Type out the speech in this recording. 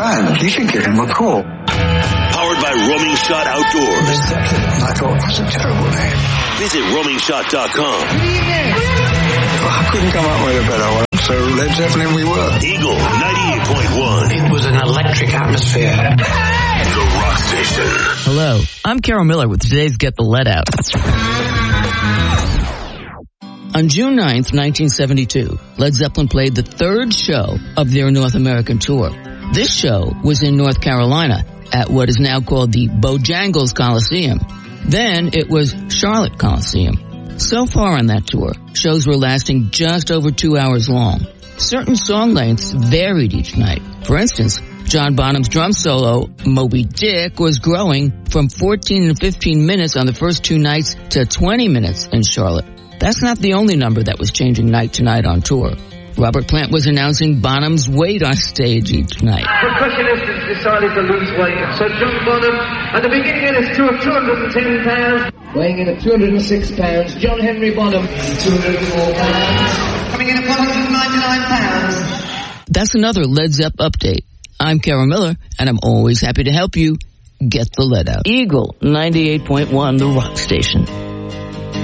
band. You should give him a call. Powered by Roaming Shot Outdoors. Led Zeppelin. I thought that's a terrible name. Visit roamingshot.com. Well, I couldn't come up with a better one. So Led Zeppelin we were. Eagle 98.1. It was an electric atmosphere. The Rock Station. Hello, I'm Carol Miller with today's Get the Lead Out. On June 9th, 1972, Led Zeppelin played the third show of their North American tour. This show was in North Carolina at what is now called the Bojangles Coliseum. Then it was Charlotte Coliseum. So far on that tour, shows were lasting just over 2 hours long. Certain song lengths varied each night. For instance, John Bonham's drum solo, Moby Dick, was growing from 14 to 15 minutes on the first two nights to 20 minutes in Charlotte. That's not the only number that was changing night to night on tour. Robert Plant was announcing Bonham's weight on stage each night. Percussionists decided to lose weight, so John Bonham, at the beginning of this tour, 210 pounds. Weighing in at 206 pounds, John Henry Bonham, 204 pounds. Coming in at 199 pounds. That's another Led Zepp update. I'm Carol Miller, and I'm always happy to help you get the lead out. Eagle 98.1, the Rock Station.